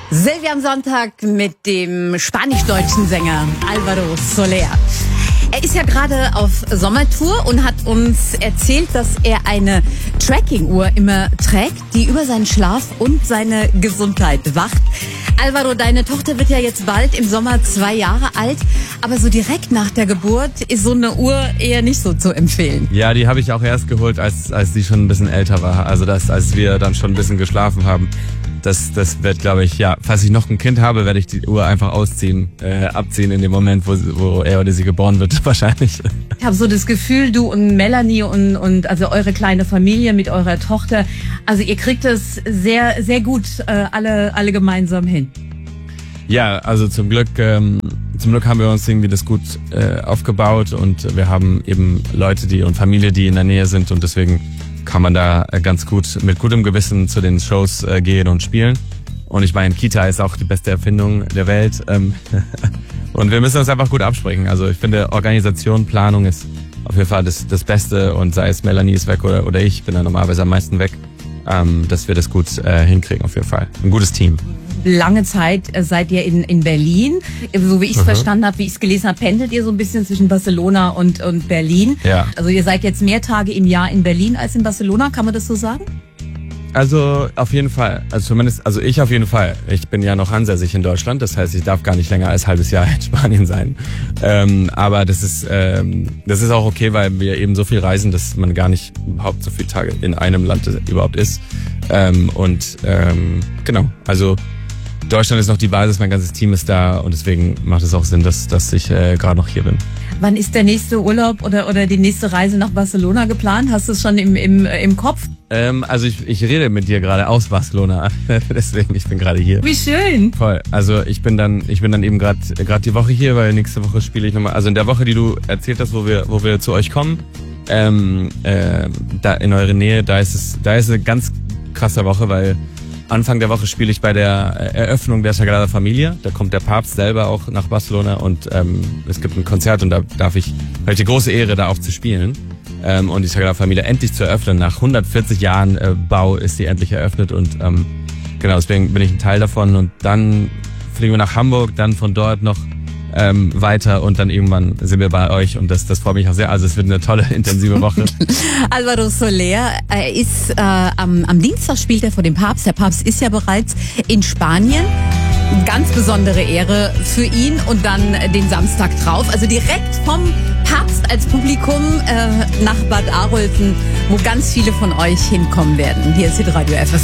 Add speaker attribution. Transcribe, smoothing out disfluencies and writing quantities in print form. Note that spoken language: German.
Speaker 1: Silvia am Sonntag mit dem spanisch-deutschen Sänger Álvaro Soler. Er ist ja gerade auf Sommertour und hat uns erzählt, dass er eine Tracking-Uhr immer trägt, die über seinen Schlaf und seine Gesundheit wacht. Álvaro, deine Tochter wird ja jetzt bald im Sommer 2 Jahre alt, aber so direkt nach der Geburt ist so eine Uhr eher nicht so zu empfehlen.
Speaker 2: Ja, die habe ich auch erst geholt, als sie schon ein bisschen älter war. Also als wir dann schon ein bisschen geschlafen haben. Das wird, glaube ich, ja, falls ich noch ein Kind habe, werde ich die Uhr einfach abziehen in dem Moment, wo er oder sie geboren wird, wahrscheinlich.
Speaker 1: Ich habe so das Gefühl, du und Melanie und also eure kleine Familie mit eurer Tochter, also ihr kriegt es sehr, sehr gut alle gemeinsam hin.
Speaker 2: Ja, also zum Glück haben wir uns irgendwie das gut aufgebaut und wir haben eben Leute und Familie, die in der Nähe sind und deswegen kann man da ganz gut mit gutem Gewissen zu den Shows gehen und spielen. Und ich meine, Kita ist auch die beste Erfindung der Welt. Und wir müssen uns einfach gut absprechen. Also ich finde, Organisation, Planung ist auf jeden Fall das Beste. Und sei es Melanie ist weg oder ich bin dann normalerweise am meisten weg, dass wir das gut hinkriegen auf jeden Fall. Ein gutes Team.
Speaker 1: Lange Zeit seid ihr in Berlin. So wie ich es verstanden habe, wie ich es gelesen habe, pendelt ihr so ein bisschen zwischen Barcelona und Berlin.
Speaker 2: Ja.
Speaker 1: Also ihr seid jetzt mehr Tage im Jahr in Berlin als in Barcelona, kann man das so sagen?
Speaker 2: Also auf jeden Fall. Also ich auf jeden Fall. Ich bin ja noch ansässig in Deutschland, das heißt, ich darf gar nicht länger als ein halbes Jahr in Spanien sein. Aber das ist auch okay, weil wir eben so viel reisen, dass man gar nicht überhaupt so viele Tage in einem Land überhaupt ist. Genau, also Deutschland ist noch die Basis, mein ganzes Team ist da und deswegen macht es auch Sinn, dass ich gerade noch hier bin.
Speaker 1: Wann ist der nächste Urlaub oder die nächste Reise nach Barcelona geplant? Hast du es schon im Kopf?
Speaker 2: Also ich rede mit dir gerade aus Barcelona, deswegen ich bin gerade hier.
Speaker 1: Wie schön.
Speaker 2: Voll. Also ich bin dann eben gerade die Woche hier, weil nächste Woche spiele ich nochmal. Also in der Woche, die du erzählt hast, wo wir zu euch kommen, da in eure Nähe, da ist eine ganz krasse Woche, weil Anfang der Woche spiele ich bei der Eröffnung der Sagrada Familia. Da kommt der Papst selber auch nach Barcelona und es gibt ein Konzert und da habe ich die große Ehre, da auch zu spielen. Und die Sagrada Familia endlich zu eröffnen. Nach 140 Jahren Bau ist sie endlich eröffnet und genau, deswegen bin ich ein Teil davon. Und dann fliegen wir nach Hamburg, dann von dort noch weiter und dann irgendwann sind wir bei euch und das freut mich auch sehr. Also es wird eine tolle, intensive Woche.
Speaker 1: Álvaro Soler ist am Dienstag spielt er vor dem Papst. Der Papst ist ja bereits in Spanien. Ganz besondere Ehre für ihn und dann den Samstag drauf. Also direkt vom Papst als Publikum nach Bad Arolsen, wo ganz viele von euch hinkommen werden. Hier ist Hitradio FS.